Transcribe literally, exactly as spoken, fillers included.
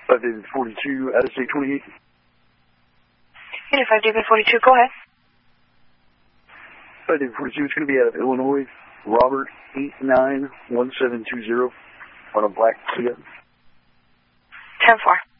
five David forty-two, out of state twenty-eight. Unit five David forty-two, go ahead. five David forty-two, it's going to be out of Illinois. Robert eight nine one seven two zero on a black Kia. ten four.